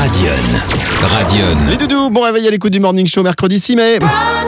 Radion. Les doudous, bon réveil à l'écoute du Morning Show mercredi 6 mai.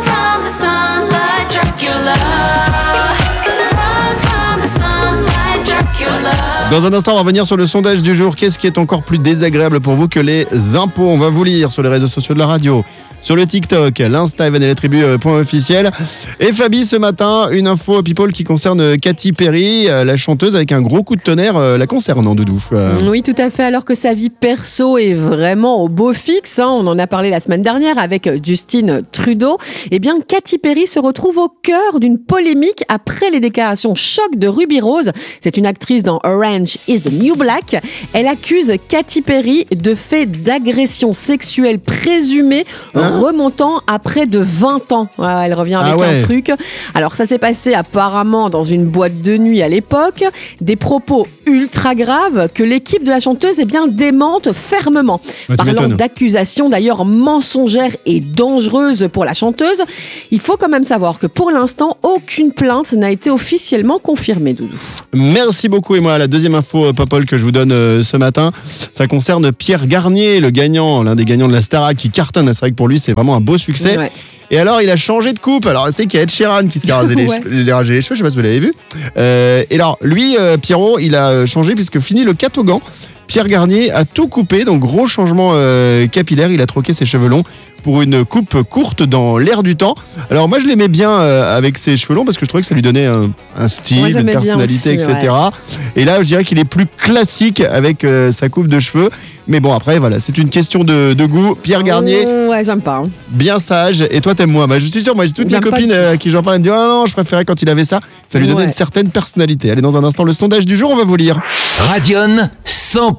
Dans un instant, on va revenir sur le sondage du jour. Qu'est-ce qui est encore plus désagréable pour vous que les impôts ? On va vous lire sur les réseaux sociaux de la radio, sur le TikTok, l'Insta, Evan et la tribu .officiel. Et Fabi, ce matin, une info people qui concerne Katy Perry, la chanteuse, avec un gros coup de tonnerre la concernant, Doudou. Oui, tout à fait. Alors que sa vie perso est vraiment au beau fixe, on en a parlé la semaine dernière avec Justin Trudeau, eh bien, Katy Perry se retrouve au cœur d'une polémique après les déclarations choc de Ruby Rose. C'est une actrice dans Orange is the New Black. Elle accuse Katy Perry de faits d'agression sexuelle présumée remontant à près de 20 ans. Elle revient avec un truc. Alors, ça s'est passé apparemment dans une boîte de nuit à l'époque. Des propos ultra graves que l'équipe de la chanteuse démente fermement. Parlant d'accusations d'ailleurs mensongères et dangereuses pour la chanteuse, il faut quand même savoir que pour l'instant, aucune plainte n'a été officiellement confirmée, Doudou. Merci beaucoup. Et moi, la deuxième info Popol que je vous donne ce matin, ça concerne Pierre Garnier, le gagnant, l'un des gagnants de la Starac qui cartonne. C'est vrai que pour lui, c'est vraiment un beau succès. Ouais. Et alors, il a changé de coupe. Alors, c'est qu'il y a Ed Sheeran qui s'est rasé les cheveux, je sais pas si vous l'avez vu. Et alors, lui, Pierrot, il a changé puisque fini le catogan. Pierre Garnier a tout coupé, donc gros changement capillaire. Il a troqué ses cheveux longs pour une coupe courte dans l'air du temps. Alors moi je l'aimais bien avec ses cheveux longs parce que je trouvais que ça lui donnait un style, une personnalité, aussi, etc. Ouais. Et là je dirais qu'il est plus classique avec sa coupe de cheveux. Mais bon après voilà, c'est une question de goût. Pierre Garnier, ouais, j'aime pas. Bien sage. Et toi t'aimes moins. Je suis sûr, moi j'ai toutes mes copines qui j'en parle, elles me disent non, je préférais quand il avait ça. Ça lui donnait une certaine personnalité. Allez, dans un instant le sondage du jour, on va vous lire. Radion 100%